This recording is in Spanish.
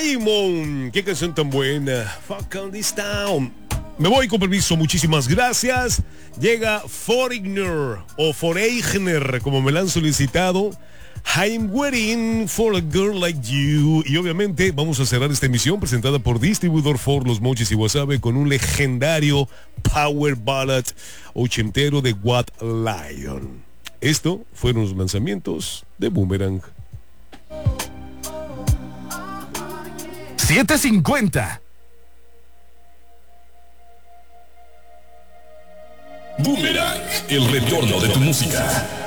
Raymond, qué canción tan buena. Fuck on this town. Me voy con permiso, muchísimas gracias. Llega Foreigner o Foreigner, como me la han solicitado. I'm waiting for a girl like you. Y obviamente vamos a cerrar esta emisión presentada por Distribuidor Ford, Los Mochis y Guasave con un legendario power ballad ochentero de What Lion. Esto fueron los lanzamientos de Boomerang. 750. Boomerang, el retorno de tu música.